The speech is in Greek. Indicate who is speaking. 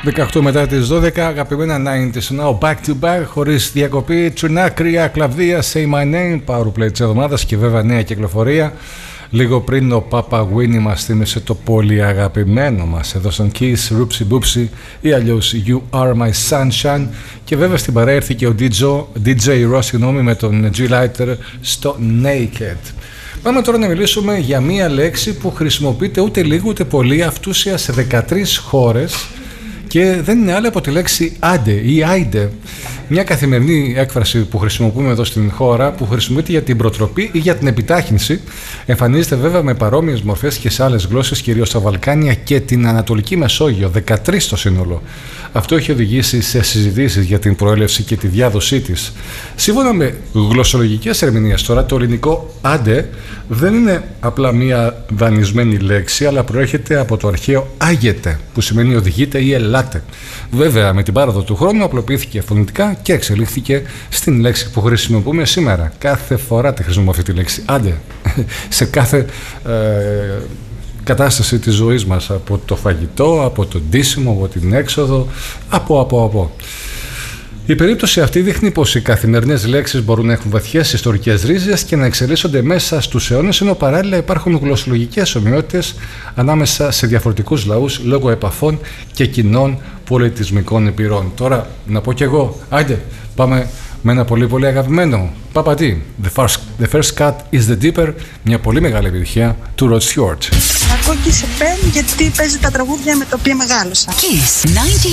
Speaker 1: 18 μετά τις 12, αγαπημένα 90s now back to back, χωρίς διακοπή. Τσουνάκρια, Κλαβδία, Say My Name, Powerplay της εβδομάδας και βέβαια νέα κυκλοφορία. Λίγο πριν ο Πάπα Winnie μας θύμισε το πολύ αγαπημένο μας εδώ στον Kiss, Roopsy Boopsy ή αλλιώς You Are My Sunshine. Και βέβαια στην παρέα ήρθε και ο DJ Ross με τον G Lighter στο Naked. Πάμε τώρα να μιλήσουμε για μία λέξη που χρησιμοποιείται ούτε λίγο ούτε πολύ αυτούσια σε 13 χώρες και δεν είναι άλλη από τη λέξη άντε ή άιντε. Μια καθημερινή έκφραση που χρησιμοποιούμε εδώ στην χώρα, που χρησιμοποιείται για την προτροπή ή για την επιτάχυνση, εμφανίζεται βέβαια με παρόμοιες μορφές και σε άλλες γλώσσες, κυρίως στα Βαλκάνια και την Ανατολική Μεσόγειο, 13 στο σύνολο. Αυτό έχει οδηγήσει σε συζητήσεις για την προέλευση και τη διάδοσή της. Σύμφωνα με γλωσσολογικές ερμηνείες τώρα, το ελληνικό άντε δεν είναι απλά μια δανεισμένη λέξη, αλλά προέρχεται από το αρχαίο άγεται, που σημαίνει οδηγείτε ή ελάτε. Βέβαια, με την πάροδο του χρόνου απλοποιήθηκε φωνητικά και εξελίχθηκε στην λέξη που χρησιμοποιούμε σήμερα. Κάθε φορά τη χρησιμοποιούμε αυτή τη λέξη άντε, σε κάθε κατάσταση της ζωής μας, από το φαγητό, από το ντύσιμο, από την έξοδο, από. Η περίπτωση αυτή δείχνει πως οι καθημερινές λέξεις μπορούν να έχουν βαθιές ιστορικές ρίζες και να εξελίσσονται μέσα στους αιώνες, ενώ παράλληλα υπάρχουν γλωσσολογικές ομοιότητες ανάμεσα σε διαφορετικούς λαούς λόγω επαφών και κοινών πολιτισμικών επιρροών. Τώρα να πω κι εγώ, άντε, πάμε με ένα πολύ πολύ αγαπημένο Παπατή. The first cut is the deeper, μια πολύ μεγάλη επιτυχία του Rod Stewart.
Speaker 2: Ακούω Kiss FM γιατί παίζει τα τραγούδια με τα οποία μεγάλωσα.
Speaker 3: Kiss 98.